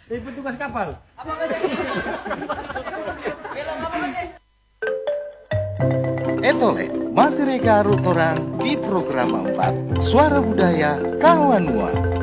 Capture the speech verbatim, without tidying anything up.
Jadi petugas kapal. Apa kerja? Bilang apa kerja? Etole, masih reka orang di program empat Suara Budaya Kawan Mua.